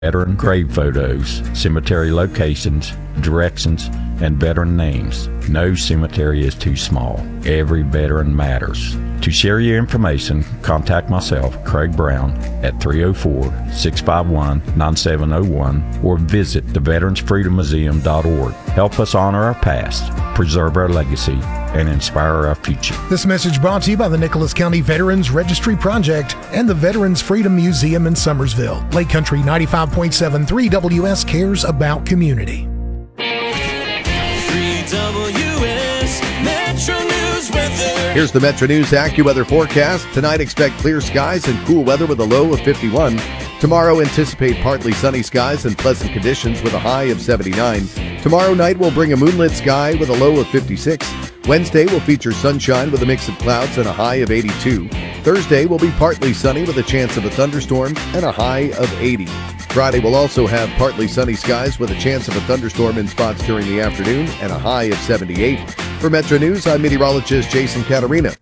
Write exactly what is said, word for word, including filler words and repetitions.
veteran grave photos, cemetery locations, directions, and veteran names. No cemetery is too small. Every veteran matters. To share your information, contact myself, Craig Brown, at three oh four, six five one, nine seven oh one or visit the veterans freedom museum dot org. Help us honor our past, preserve our legacy, and inspire our future. This message brought to you by the Nicholas County Veterans Registry Project and the Veterans Freedom Museum in Summersville. Lake Country ninety-five point seven three W S cares about community. three W S Metro News weather. Here's the Metro News AccuWeather forecast. Tonight expect clear skies and cool weather with a low of fifty-one. Tomorrow anticipate partly sunny skies and pleasant conditions with a high of seventy-nine. Tomorrow night will bring a moonlit sky with a low of fifty-six. Wednesday will feature sunshine with a mix of clouds and a high of eighty-two. Thursday will be partly sunny with a chance of a thunderstorm and a high of eighty. Friday will also have partly sunny skies with a chance of a thunderstorm in spots during the afternoon and a high of seventy-eight. For Metro News, I'm meteorologist Jason Catarina.